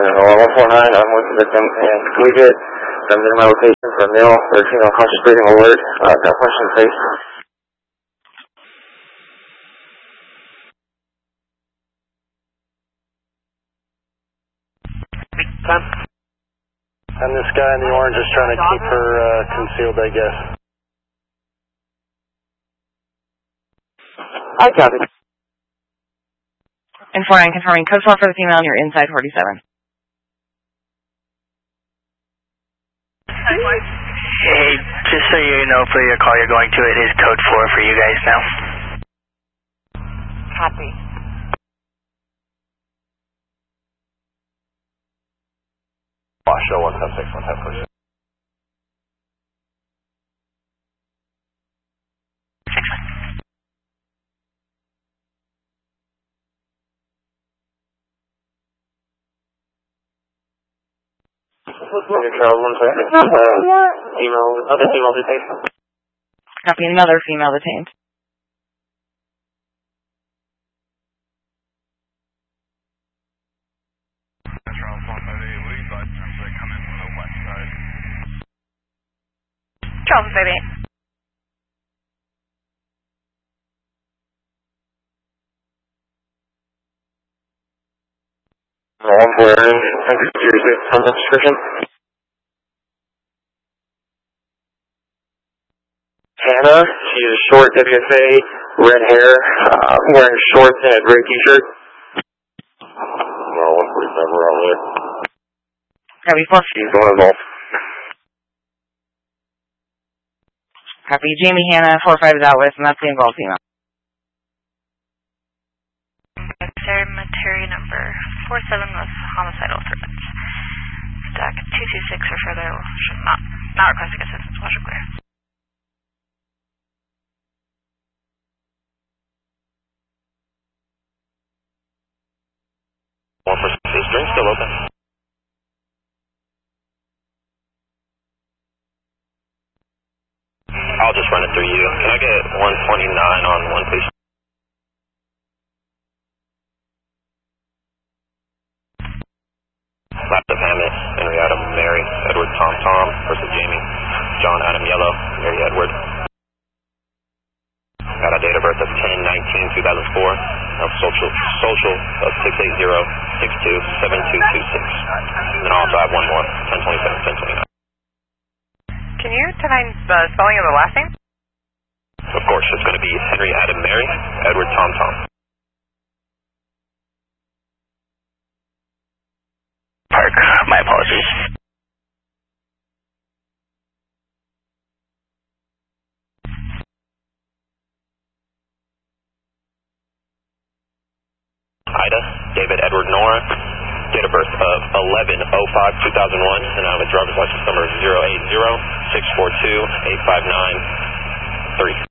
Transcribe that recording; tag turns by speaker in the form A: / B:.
A: 149, I'm with the victim, and can we get them in my location for a male or female conscious breathing alert? Got punched in the face.
B: And this guy in the orange is trying to keep her concealed, I guess.
A: I got it.
C: And 49 confirming code 4 for the female, and you're inside 47.
D: Hey, just so you know, for your call you're going to, it is code 4 for you guys now.
C: Copy.
B: Show 176, 110%.
A: Other female detained.
C: Copy, another female detained. Charles, baby.
A: One wearing, seriously, on the description. Hannah, she's a short WFA, red hair, wearing shorts and a gray t-shirt. No, 147, we're on there.
C: Copy, 4.
A: She's going to involve.
C: Copy, Jamie Hannah, 45 is out with, and that's the involved female.
E: Cemetery number 47 with homicidal threats. Stack 226 or further should not requesting assistance. Watch it clear.
B: Is drink still open? I'll just run it through you. Can I get 129 on one, please? Last of Hammett, Henry Adam, Mary, Edward Tom Tom versus Jamie, John Adam Yellow, Mary Edward. Got a date of birth of 10/19/2004. Social of 680-627226. And then I also have one more, 10/27/10/29.
E: Can you define the spelling of the last name?
B: Of course, it's going to be Henry Adam Mary, Edward Tom Tom.
D: Park, my apologies.
B: Ida, David Edward Nora, date of birth of 11/05/2001, and I have a driver's license number 080-642-859-3.